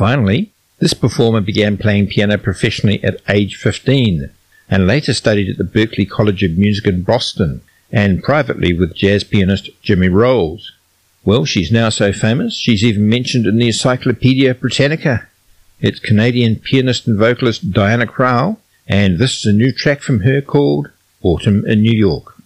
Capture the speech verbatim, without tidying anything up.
Finally, this performer began playing piano professionally at age fifteen, and later studied at the Berklee College of Music in Boston, and privately with jazz pianist Jimmy Rolls. Well, she's now so famous, she's even mentioned in the Encyclopedia Britannica. It's Canadian pianist and vocalist Diana Krall, and this is a new track from her called Autumn in New York.